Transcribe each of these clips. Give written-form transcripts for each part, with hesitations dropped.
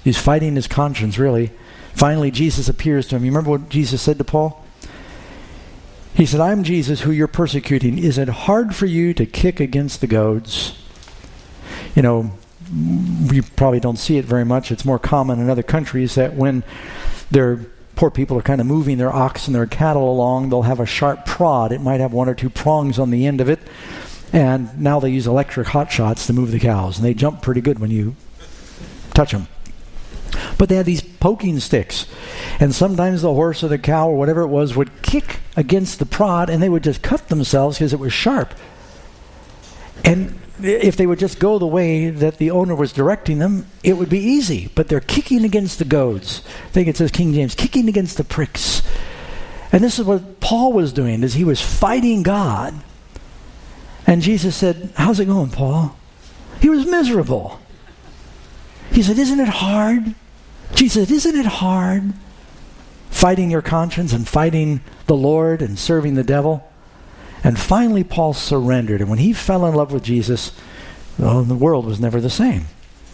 He's fighting his conscience, really. Finally, Jesus appears to him. You remember what Jesus said to Paul? He said, I'm Jesus who you're persecuting. Is it hard for you to kick against the goads? You know, we probably don't see it very much. It's more common in other countries that when their poor people are kind of moving their ox and their cattle along, they'll have a sharp prod. It might have 1 or 2 prongs on the end of it. And now they use electric hot shots to move the cows. And they jump pretty good when you touch them. But they had these poking sticks. And sometimes the horse or the cow or whatever it was would kick against the prod and they would just cut themselves because it was sharp. And if they would just go the way that the owner was directing them, it would be easy. But they're kicking against the goads. I think it says King James, kicking against the pricks. And this is what Paul was doing, is he was fighting God. And Jesus said, how's it going, Paul? He was miserable. He said, isn't it hard? Jesus said, isn't it hard fighting your conscience and fighting the Lord and serving the devil? And finally, Paul surrendered. And when he fell in love with Jesus, well, the world was never the same.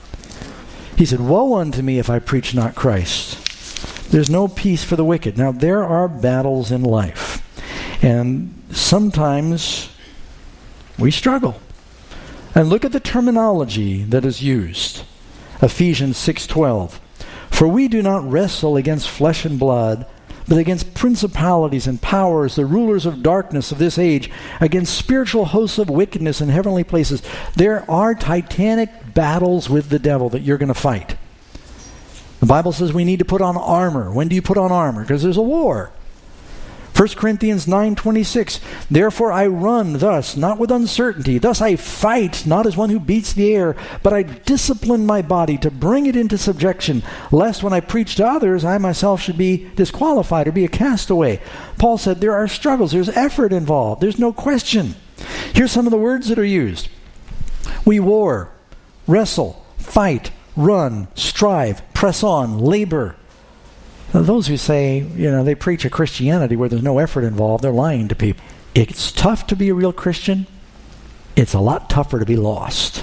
He said, woe unto me if I preach not Christ. There's no peace for the wicked. Now, there are battles in life. And sometimes we struggle. And look at the terminology that is used. Ephesians 6:12. For we do not wrestle against flesh and blood, but against principalities and powers, the rulers of darkness of this age, against spiritual hosts of wickedness in heavenly places. There are titanic battles with the devil that you're going to fight. The Bible says we need to put on armor. When do you put on armor? Because there's a war. 1 Corinthians 9:26, therefore I run thus, not with uncertainty. Thus I fight, not as one who beats the air, but I discipline my body to bring it into subjection, lest when I preach to others, I myself should be disqualified or be a castaway. Paul said there are struggles, there's effort involved, there's no question. Here's some of the words that are used. We war, wrestle, fight, run, strive, press on, labor. Now, those who say, they preach a Christianity where there's no effort involved, they're lying to people. It's tough to be a real Christian. It's a lot tougher to be lost.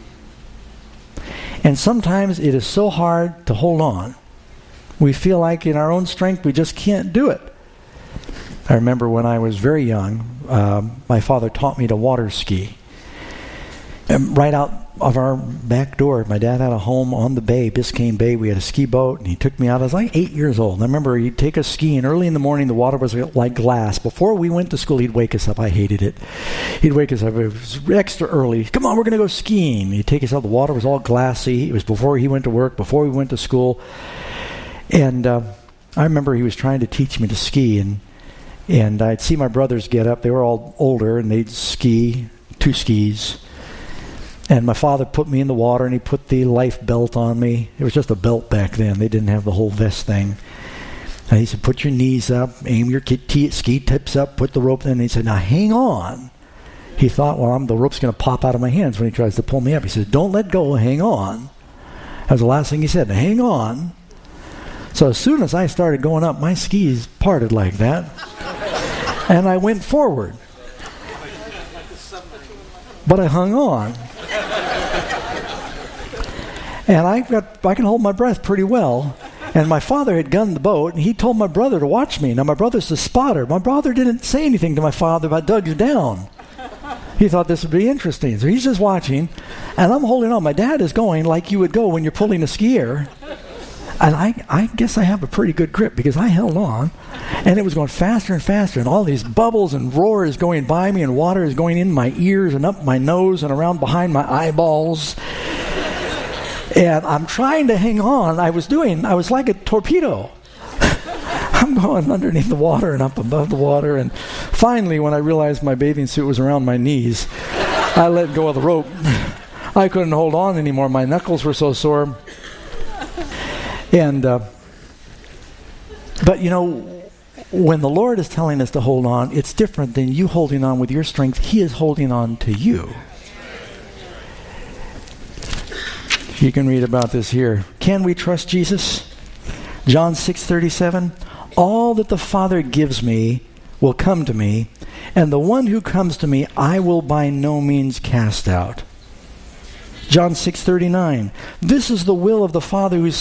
And sometimes it is so hard to hold on. We feel like in our own strength we just can't do it. I remember when I was very young, my father taught me to water ski. And right out of our back door, my dad had a home on the bay, Biscayne Bay. We had a ski boat, and he took me out. I was like 8 years old. And I remember he'd take us skiing early in the morning. The water was like glass. Before we went to school, he'd wake us up. I hated it. He'd wake us up. It was extra early. Come on, we're going to go skiing. He'd take us out. The water was all glassy. It was before he went to work, before we went to school. And I remember he was trying to teach me to ski. And I'd see my brothers get up. They were all older, and they'd ski, 2 skis. And my father put me in the water, and he put the life belt on me. It was just a belt back then. They didn't have the whole vest thing. And he said, put your knees up, aim your ski tips up, put the rope in. And he said, now hang on. He thought, well, the rope's going to pop out of my hands when he tries to pull me up. He said, don't let go, hang on. That was the last thing he said, hang on. So as soon as I started going up, my skis parted like that. And I went forward. But I hung on. And I can hold my breath pretty well. And my father had gunned the boat, and he told my brother to watch me. Now, my brother's the spotter. My brother didn't say anything to my father about dug you down. He thought this would be interesting. So he's just watching, and I'm holding on. My dad is going like you would go when you're pulling a skier. And I guess I have a pretty good grip because I held on. And it was going faster and faster, and all these bubbles and roars going by me, and water is going in my ears and up my nose and around behind my eyeballs. And I'm trying to hang on. I was like a torpedo. I'm going underneath the water and up above the water. And finally, when I realized my bathing suit was around my knees, I let go of the rope. I couldn't hold on anymore. My knuckles were so sore. And, but when the Lord is telling us to hold on, it's different than you holding on with your strength. He is holding on to you. You can read about this here. Can we trust Jesus? John 6:37. All that the Father gives me will come to me, and the one who comes to me I will by no means cast out. John 6:39. This is the will of the Father who